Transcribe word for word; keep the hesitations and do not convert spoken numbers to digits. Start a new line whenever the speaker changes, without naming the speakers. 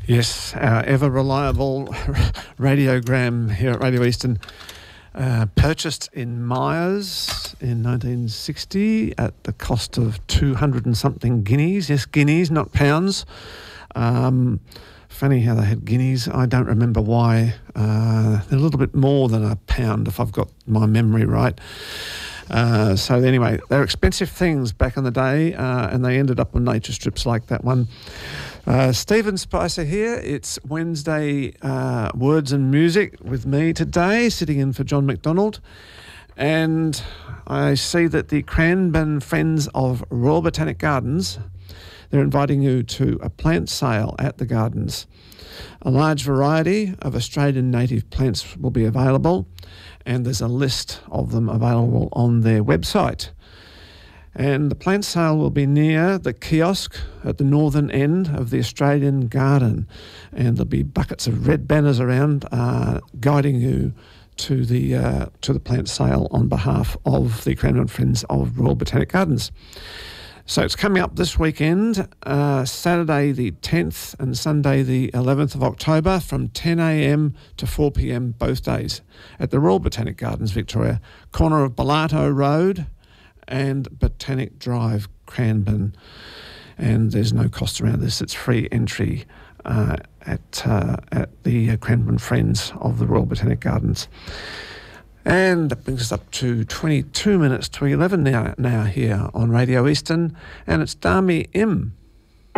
Yes, our ever-reliable radiogram here at Radio Eastern, uh, purchased in Myers in nineteen sixty at the cost of two hundred and something guineas. Yes, guineas, not pounds. Um, funny how they had guineas. I don't remember why. Uh, they're a little bit more than a pound, if I've got my memory right. Uh, so anyway, they're expensive things back in the day, uh, and they ended up on nature strips like that one. Uh, Stephen Spicer here. It's Wednesday uh, Words and Music with me today, sitting in for John McDonald. And I see that the Cranbourne Friends of Royal Botanic Gardens, they're inviting you to a plant sale at the gardens. A large variety of Australian native plants will be available, and there's a list of them available on their website. And the plant sale will be near the kiosk at the northern end of the Australian Garden, and there'll be buckets of red banners around uh, guiding you to the uh, to the plant sale on behalf of the Cranbourne Friends of Royal Botanic Gardens. So it's coming up this weekend, uh, Saturday the tenth and Sunday the eleventh of October from ten a m to four p m both days at the Royal Botanic Gardens, Victoria, corner of Bellato Road and Botanic Drive, Cranbourne. And there's no cost around this. It's free entry uh, at uh, at the uh, Cranbourne Friends of the Royal Botanic Gardens. And that brings us up to twenty-two minutes to eleven now, now here on Radio Eastern. And it's Dami Im